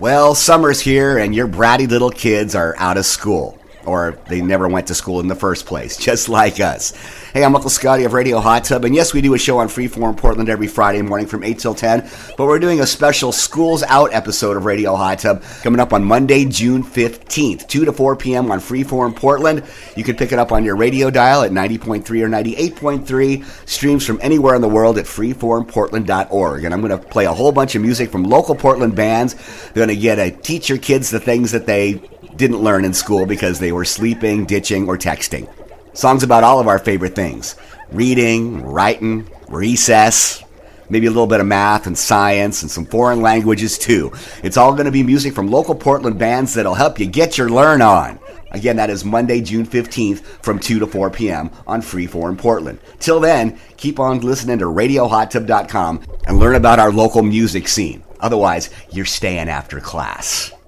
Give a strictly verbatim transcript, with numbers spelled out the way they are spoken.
Well, summer's here and your bratty little kids are out of school. Or they never went to school in the first place, just like us. Hey, I'm Uncle Scotty of Radio Hot Tub, and yes, we do a show on Freeform Portland every Friday morning from eight till ten, but we're doing a special Schools Out episode of Radio Hot Tub coming up on Monday, June fifteenth, two to four p.m. on Freeform Portland. You can pick it up on your radio dial at ninety point three or ninety-eight point three, streams from anywhere in the world at freeform portland dot org, and I'm going to play a whole bunch of music from local Portland bands. They're going to get to teach your kids the things that they didn't learn in school because they were sleeping, ditching, or texting. Songs about all of our favorite things. Reading, writing, recess, maybe a little bit of math and science and some foreign languages too. It's all going to be music from local Portland bands that'll help you get your learn on. Again, that is Monday, June fifteenth from two to four p.m. on Freeform Portland. Till then, keep on listening to radio hot tub dot com and learn about our local music scene. Otherwise, you're staying after class.